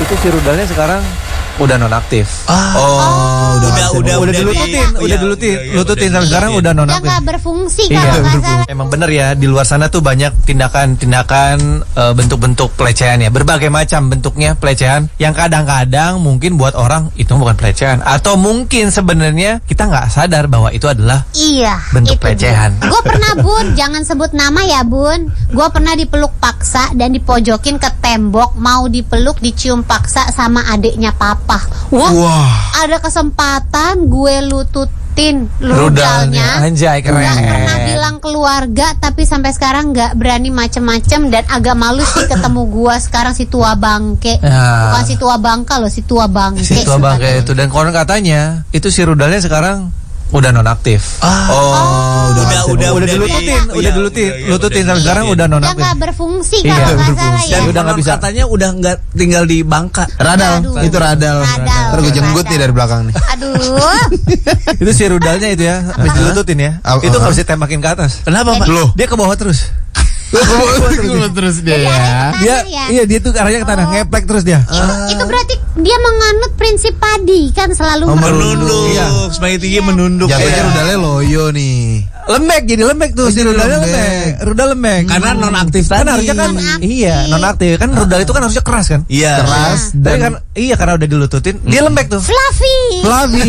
Itu si rudalnya sekarang udah nonaktif. Udah dilututin sampai sekarang udah nonaktif. Udah nggak berfungsi kalau nggak salah. Emang bener ya, di luar sana tuh banyak tindakan-tindakan bentuk-bentuk pelecehan ya, berbagai macam bentuknya pelecehan yang kadang-kadang mungkin buat orang itu bukan pelecehan, atau mungkin sebenarnya kita nggak sadar bahwa itu adalah bentuk pelecehan. Gue pernah Bun, jangan sebut nama ya Bun. Gue pernah dipeluk paksa dan dipojokin ke tembok, mau dipeluk dicium paksa sama adiknya papa. Wah. Ada kesempatan gue lututin rudalnya. Anjay, keren. Gak pernah bilang keluarga, tapi sampai sekarang gak berani macem-macem. Dan agak malu sih ketemu gue sekarang si tua bangke. Bukan si tua bangka loh, si tua bangke. Si tua bangke itu. Dan konon katanya itu si rudalnya sekarang udah nonaktif. Udah dilututin sampai sekarang udah Udah nonaktif. gak berfungsi kalau nggak salah ya. Dan udah nggak bisa. Katanya udah nggak tinggal di Bangka. Radal. Itu radal. Ntar gue jenggut nih dari belakang nih. Aduh. Itu si rudalnya itu ya, habis dilututin ya. Itu nggak bisa tembakin ke atas. Kenapa Pak? Loh. Dia ke bawah terus. Terus dia ya. Dia tuh arahnya ke tanah, ngeplek terus dia. Itu berarti dia menganut prinsip padi kan, selalu Menunduk. Semakin tinggi menunduk. Jatuhnya rudalnya loyo nih. Lembek, jadi lembek tuh si rudalnya lembek. Rudal lembek. Karena nonaktif tadi. Kan harusnya kan nonaktif. Kan rudal itu kan harusnya keras kan? Iya. Keras. Dan kan karena udah dilututin, dia lembek tuh. fluffy.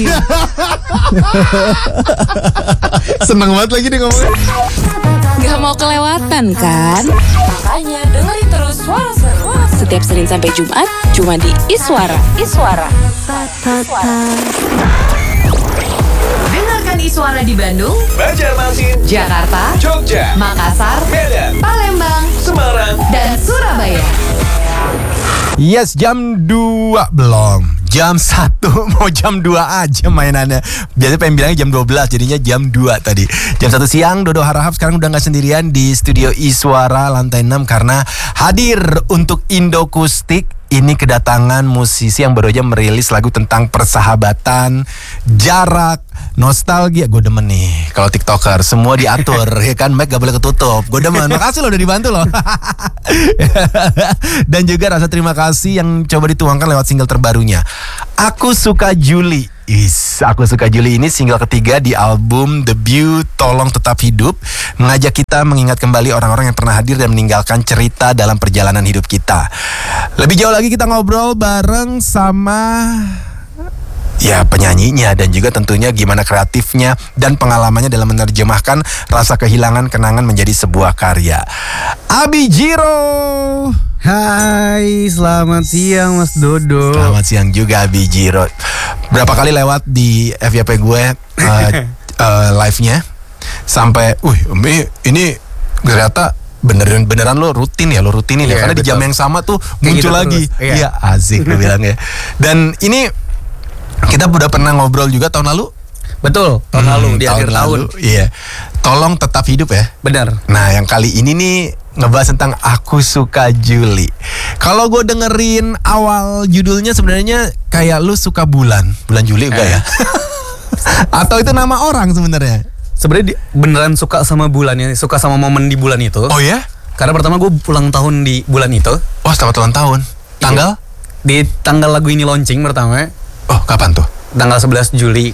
Seneng banget lagi dia ngomongnya. Gak mau kelewatan kan? Makanya dengerin terus Suara Seru setiap Senin sampai Jumat cuma di Iswara. Dengarkan Iswara di Bandung, Banjarmasin, Jakarta, Jogja, Makassar, Medan, Palembang, Semarang, dan Surabaya. Yes, jam 2 belum. Jam 1 mau jam 2 aja mainannya. Biasanya pengen bilangnya jam 12, jadinya jam 2 tadi. Jam 1 siang, Dodo Harahap sekarang udah gak sendirian di studio Iswara lantai 6 karena hadir untuk Indokustik. Ini kedatangan musisi yang baru aja merilis lagu tentang persahabatan, jarak, nostalgia. Gue demen nih kalau TikToker semua diatur ya kan, mic gak boleh ketutup. Gue demen, makasih loh udah dibantu loh. Dan juga rasa terima kasih yang coba dituangkan lewat single terbarunya, Aku Suka Juli. Aku Suka Juli ini single ketiga di album debut Tolong Tetap Hidup, mengajak kita mengingat kembali orang-orang yang pernah hadir dan meninggalkan cerita dalam perjalanan hidup kita. Lebih jauh lagi kita ngobrol bareng sama penyanyinya dan juga tentunya gimana kreatifnya dan pengalamannya dalam menerjemahkan rasa kehilangan kenangan menjadi sebuah karya. Abi Jiro. Hai, selamat siang Mas Dodo. Selamat siang juga Abi Jiro. Berapa kali lewat di FYP gue live-nya sampai, ini ternyata beneran lo rutinin ya, karena di jam yang sama tuh muncul gitu lagi. Iya, asik gue bilang ya. Dan ini kita udah pernah ngobrol juga tahun lalu. Betul, tahun lalu di akhir tahun. Iya. Tolong Tetap Hidup ya. Benar. Nah, yang kali ini nih ngebahas tentang Aku Suka Juli. Kalau gue dengerin awal judulnya sebenarnya kayak lu suka bulan Juli enggak ya? Atau itu nama orang sebenarnya? Sebenarnya beneran suka sama bulannya, suka sama momen di bulan itu. Oh ya? Karena pertama gue ulang tahun di bulan itu. Wah, selamat ulang tahun. Tanggal? Di tanggal lagu ini launching pertama. Oh, kapan tuh? Tanggal 11 Juli.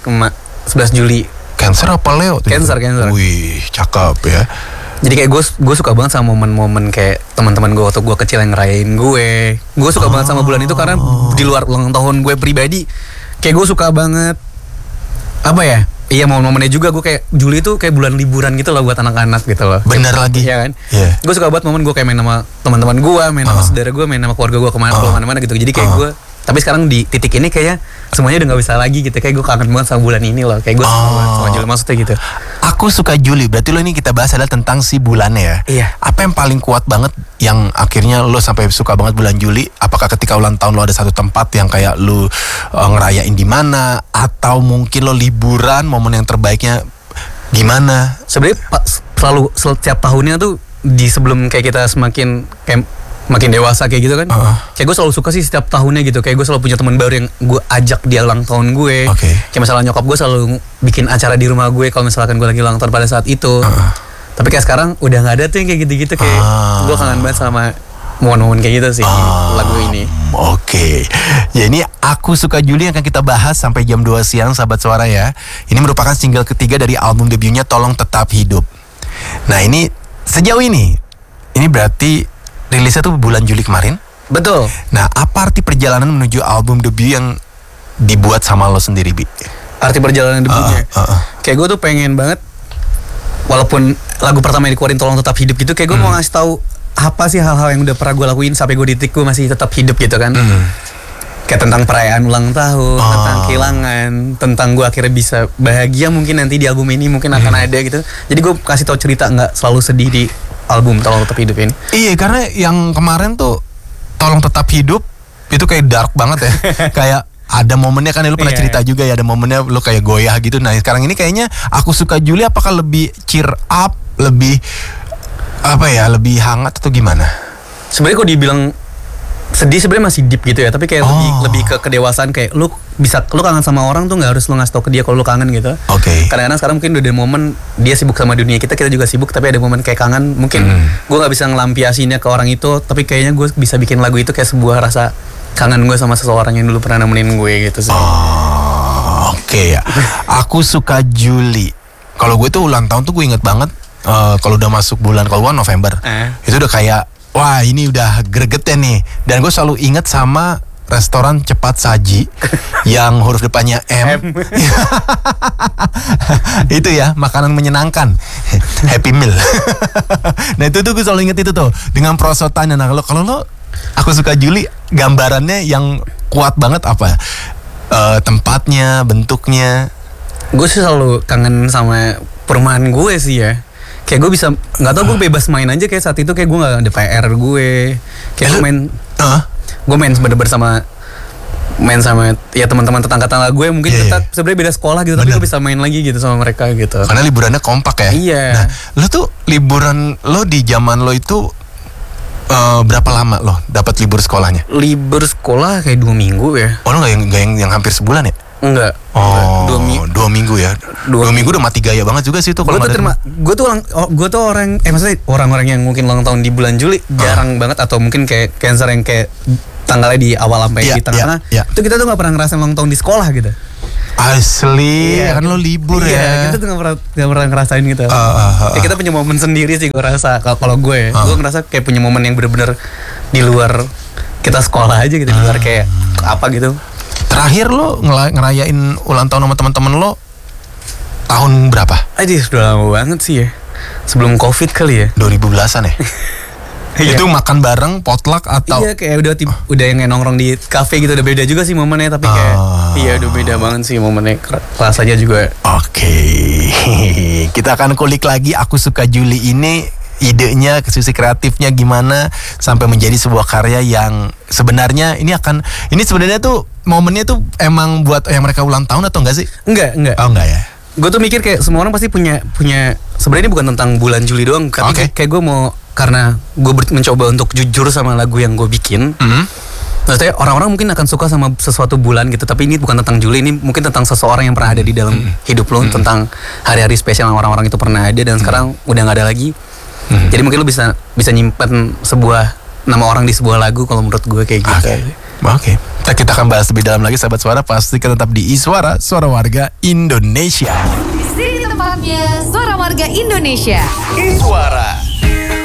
Cancer apa Leo tuh? Cancer. Wih, cakep ya. Jadi kayak gue suka banget sama momen-momen kayak teman-teman gue waktu gue kecil yang ngerayain gue. Gue suka banget sama bulan itu karena di luar ulang tahun gue pribadi, kayak gue suka banget apa ya? Iya, momen-momennya juga gue kayak Juli itu kayak bulan liburan gitu loh buat anak-anak gitu loh. Bener lagi. Iya kan? Yeah. Gue suka banget momen gue kayak main sama teman-teman gue, main sama saudara gue, main sama keluarga gue kemana-mana gitu. Jadi kayak gue, tapi sekarang di titik ini kayaknya semuanya udah nggak bisa lagi gitu. Kayak gue kangen banget sama bulan ini loh. Kayak gue suka banget sama Juli, maksudnya gitu. Aku Suka Juli. Berarti lo ini kita bahas adalah tentang si bulannya ya. Iya. Apa yang paling kuat banget yang akhirnya lo sampai suka banget bulan Juli? Apakah ketika ulang tahun lo ada satu tempat yang kayak lo ngerayain di mana, atau mungkin lo liburan, momen yang terbaiknya gimana? Sebenarnya selalu setiap tahunnya tuh di sebelum kayak kita semakin kayak makin dewasa kayak gitu kan, kayak gue selalu suka sih setiap tahunnya gitu. Kayak gue selalu punya teman baru yang gue ajak dia ulang tahun gue. Kayak misalnya nyokap gue selalu bikin acara di rumah gue kalau misalkan gue lagi ulang tahun pada saat itu. Tapi kayak sekarang udah nggak ada tuh yang kayak gitu-gitu. Kayak gue kangen banget sama momen-momen kayak gitu sih lagu ini. Oke. Ya ini Aku Suka Juli yang akan kita bahas sampai jam 2 siang sahabat suara ya. Ini merupakan single ketiga dari album debutnya Tolong Tetap Hidup. Nah ini sejauh ini berarti rilisnya tuh bulan Juli kemarin. Betul. Nah apa arti perjalanan menuju album debut yang dibuat sama lo sendiri, Bi? Arti perjalanan debutnya. Kayak gue tuh pengen banget, walaupun lagu pertama yang dikeluarin Tolong Tetap Hidup gitu, kayak gue mau ngasih tahu apa sih hal-hal yang udah pernah gue lakuin sampai gue di titik gue masih tetap hidup gitu kan. Kayak tentang perayaan ulang tahun, tentang kehilangan, tentang gue akhirnya bisa bahagia mungkin nanti di album ini mungkin akan ada gitu. Jadi gue kasih tahu cerita nggak selalu sedih di album Tolong Tetap Hidup ini. Iya, karena yang kemarin tuh Tolong Tetap Hidup itu kayak dark banget ya. Kayak ada momennya kan lu pernah cerita juga ya, ada momennya lu kayak goyah gitu. Nah sekarang ini kayaknya Aku Suka Juli apakah lebih cheer up, lebih apa ya, lebih hangat atau gimana? Sebenarnya kok dibilang sedih sebenarnya masih deep gitu ya, tapi kayak lebih ke kedewasaan, kayak lu kangen sama orang tuh nggak harus lu ngasih tau ke dia kalau lu kangen gitu. Oke. Kadang-kadang sekarang mungkin udah ada momen dia sibuk sama dunia kita juga sibuk, tapi ada momen kayak kangen, mungkin gue nggak bisa ngelampiasinnya ke orang itu, tapi kayaknya gue bisa bikin lagu itu kayak sebuah rasa kangen gue sama seseorang yang dulu pernah nemenin gue gitu sih. Oke ya. Aku Suka Juli. Kalau gue tuh ulang tahun tuh gue inget banget. Kalau udah masuk bulan, kalau gue November, itu udah kayak wah ini udah gregetnya nih. Dan gue selalu inget sama restoran cepat saji yang huruf depannya M. Itu ya, makanan menyenangkan, Happy Meal. Nah itu tuh gue selalu inget itu tuh dengan perosotannya. Nah kalau lo Aku Suka Juli, gambarannya yang kuat banget apa? Tempatnya, bentuknya. Gue sih selalu kangen sama perumahan gue sih ya. Kayak gue bisa, nggak tau, gue bebas main aja kayak saat itu, kayak gue nggak ada PR gue. Kayak gue main bener-bener sama ya teman-teman tetangga-tetangga gue, mungkin kita sebenarnya beda sekolah gitu, tapi gue bisa main lagi gitu sama mereka gitu. Karena liburannya kompak ya. Iya. Nah, lo tuh liburan lo di zaman lo itu berapa lama lo dapat libur sekolahnya? Libur sekolah kayak 2 minggu ya. Oh lo nggak yang hampir sebulan ya? Enggak. Oh, 2 minggu ya. 2 minggu udah mati gaya banget juga sih itu. Gue tuh orang maksudnya orang-orang yang mungkin ulang tahun di bulan Juli jarang banget, atau mungkin kayak Cancer yang kayak tanggalnya di awal sampai di tengah-tengah. Itu kita tuh nggak pernah ngerasain ulang tahun di sekolah gitu. Asli, kan lo libur ya. Kita tuh gak pernah ngerasain gitu. Ya kita punya momen sendiri sih gue rasa. Kalau gue ngerasa kayak punya momen yang bener-bener di luar kita sekolah aja gitu, di luar kayak apa gitu. Terakhir lo ngerayain ulang tahun sama teman-teman lo tahun berapa? Aduh, sudah lama banget sih ya. Sebelum COVID kali ya. 2010-an ya? Itu makan bareng, potluck atau? Iya, kayak udah yang nongkrong di kafe gitu, udah beda juga sih momennya, tapi kayak iya udah beda banget sih momennya, rasanya juga. Oke. Kita akan kulik lagi Aku Suka Juli ini, idenya, sisi kreatifnya gimana sampai menjadi sebuah karya yang sebenarnya ini sebenarnya tuh momennya tuh emang buat yang mereka ulang tahun atau enggak sih? Enggak. Oh enggak ya. Gue tuh mikir kayak semua orang pasti punya sebenarnya ini bukan tentang bulan Juli doang, tapi kayak gue mau, karena gue mencoba untuk jujur sama lagu yang gue bikin. Maksudnya orang-orang mungkin akan suka sama sesuatu bulan gitu, tapi ini bukan tentang Juli, ini mungkin tentang seseorang yang pernah ada di dalam hidup lo, tentang hari-hari spesial yang orang-orang itu pernah ada dan sekarang udah nggak ada lagi. Jadi mungkin lo bisa nyimpen sebuah nama orang di sebuah lagu, kalau menurut gue kayak gitu. Oke. Kita akan bahas lebih dalam lagi sahabat suara, pastikan tetap di Iswara, Suara Warga Indonesia. Di sini tempatnya Suara Warga Indonesia. Iswara.